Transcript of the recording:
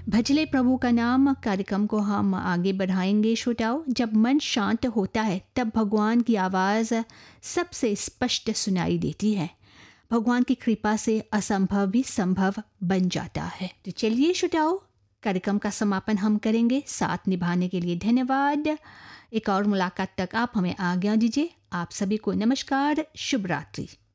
भजले प्रभु का नाम कार्यक्रम को हम आगे बढ़ाएंगे श्रोताओं। जब मन शांत होता है तब भगवान की आवाज़ सबसे स्पष्ट सुनाई देती है। भगवान की कृपा से असंभव भी संभव बन जाता है। तो चलिए श्रोताओं, कार्यक्रम का समापन हम करेंगे। साथ निभाने के लिए धन्यवाद। एक और मुलाकात तक आप हमें आज्ञा दीजिए। आप सभी को नमस्कार, शुभ रात्रि।